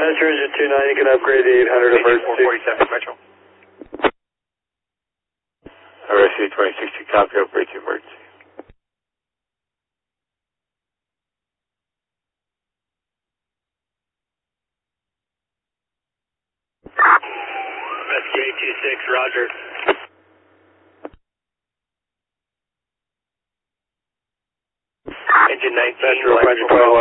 Metro Engine 29, you can upgrade the 800 emergency. 447 Metro. RSC 2060, copy, upgrade to emergency. SK26, roger. Engine 19, Metro 21.